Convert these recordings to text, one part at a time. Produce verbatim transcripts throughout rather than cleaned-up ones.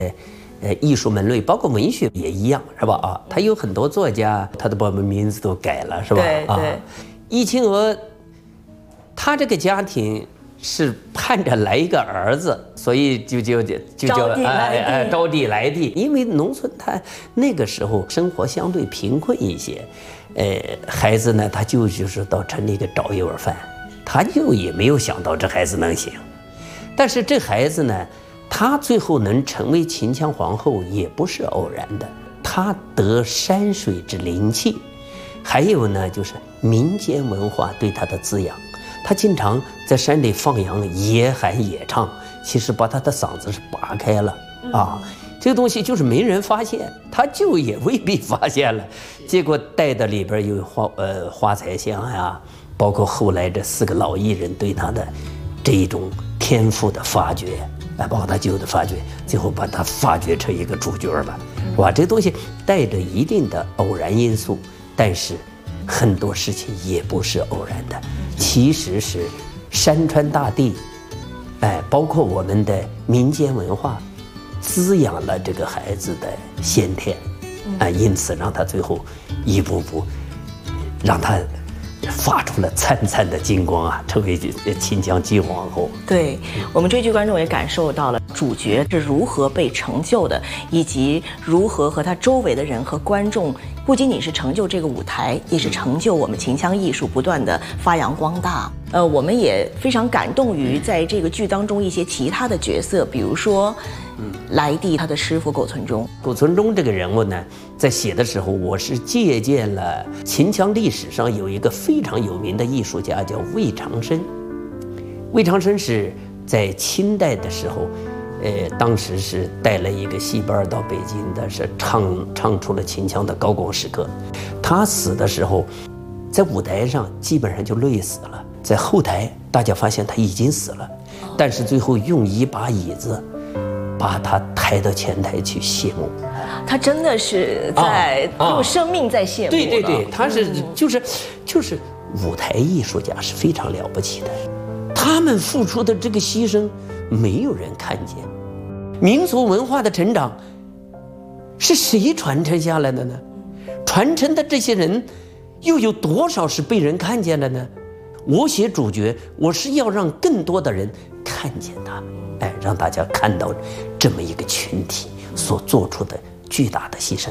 呃，艺术门类包括文学也一样，是吧？啊，他有很多作家，他都把我们名字都改了，是吧？ 对对。 啊，易清娥，他这个家庭是盼着来一个儿子，所以就就就就叫哎哎招娣来娣。因为农村他那个时候生活相对贫困一些，呃，孩子呢他就就是到城里给找一碗饭，他就也没有想到这孩子能行，但是这孩子呢。她最后能成为秦腔皇后，也不是偶然的。她得山水之灵气，还有呢，就是民间文化对她的滋养。她经常在山里放羊，野喊野唱，其实把她的嗓子是拔开了啊。这个东西就是没人发现，她就也未必发现了。结果带的里边有花呃花彩香呀，包括后来这四个老艺人对她的这一种天赋的发掘。啊，包括他舅的发掘，最后把他发掘成一个主角了，哇！这东西带着一定的偶然因素，但是很多事情也不是偶然的，其实是山川大地，哎，包括我们的民间文化，滋养了这个孩子的先天，啊，因此让他最后一步步让他。发出了灿灿的金光啊，成为秦腔姬皇后。 对，我们追剧观众也感受到了主角是如何被成就的，以及如何和他周围的人和观众，不仅仅是成就这个舞台，也是成就我们秦腔艺术不断的发扬光大。呃，我们也非常感动于在这个剧当中一些其他的角色，比如说，嗯，来娣他的师傅苟存忠。 苟存忠这个人物呢，在写的时候，我是借鉴了秦腔历史上有一个非常有名的艺术家叫魏长申。魏长申是在清代的时候，呃，当时是带了一个戏班到北京的，是唱唱出了秦腔的高光时刻。他死的时候，在舞台上基本上就累死了。在后台，大家发现他已经死了，但是最后用一把椅子把他抬到前台去谢幕。 他真的是在用生命在谢幕。 对对对，他是就是就是舞台艺术家是非常了不起的，他们付出的这个牺牲没有人看见。民族文化的成长是谁传承下来的呢？传承的这些人又有多少是被人看见了呢？我写主角，我是要让更多的人看见他们，哎，让大家看到这么一个群体所做出的巨大的牺牲。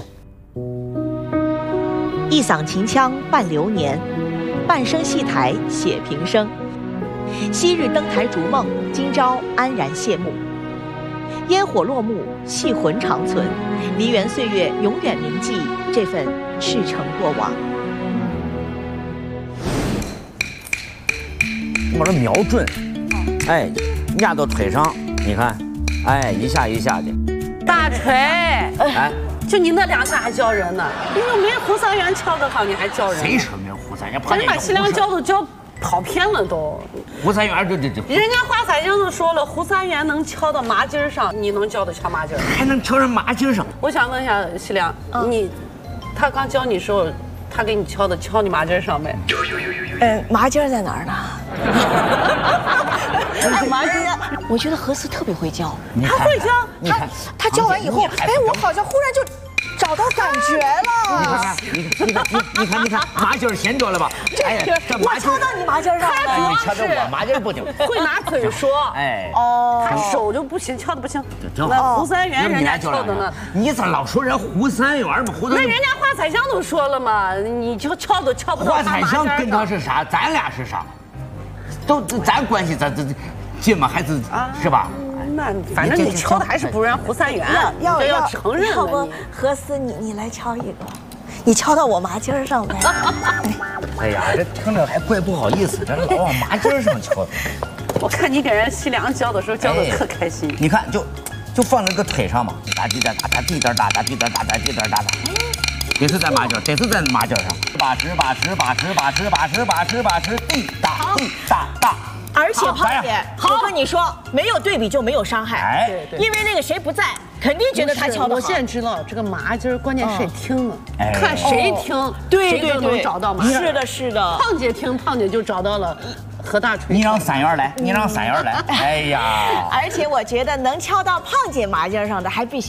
一嗓秦腔伴流年，半生戏台写平生。昔日登台逐梦，今朝安然谢幕。烟火落幕，戏魂长存，梨园岁月永远铭记这份赤诚过往。 把它瞄准，哎，压到腿上，你看，哎，一下一下的。 大锤，哎，就你那两下还叫人呢？你又没胡三元敲得好，你还叫人？ 谁说没胡三元？ 你把西凉教都教跑偏了都。 胡三元这这这。 人家花彩香都说了，胡三元能敲到麻筋上，你能教到敲麻筋？ 还能敲上麻筋上？ 我想问一下西凉，你，他刚教你时候，他给你敲的敲你麻筋上没？ 嗯，麻筋在哪儿呢？ 麻筋， 我觉得何思特别会教， 他会教， 他他教完以后，哎，我好像忽然就找到感觉了。 你看，你看，你看，你看，麻筋先着了吧？ 哎呀，我敲到你麻筋上了， 你敲到我麻筋不行， 会拿腿说， 哎， 哦，他手就不行，敲的不行。那胡三元人家敲的呢？ 你咋老说人胡三元嘛？胡三那人家花彩香都说了嘛，你就敲都敲不到。 花彩香跟他是啥？咱俩是啥？都咱关系咱这近吗？还是是吧？ 那反正你敲的还是不如人胡三元， 要要承认。 要不何思你你来敲一个，你敲到我麻筋上呗。 哎呀，这听着还怪不好意思，这老往麻筋上敲。 我看你给人西凉教的时候教的特开心。 你看就就放在个腿上嘛，打滴答打打滴答打打滴答打打滴答打打。这是在麻筋，这是在麻筋上。把持把持把持把持把持把持把持，滴答滴答答。 而且胖姐，我跟你说，没有对比就没有伤害。 哎， 因为那个谁不在，肯定觉得他敲得好。 我现在知道这个麻筋，关键谁听呢？看谁听， 对对对，能找到麻筋。 是的，是的。 胖姐听，胖姐就找到了何大锤， 你让三元来，你让三元来，哎呀！ 而且我觉得能敲到胖姐麻将上的，还必须。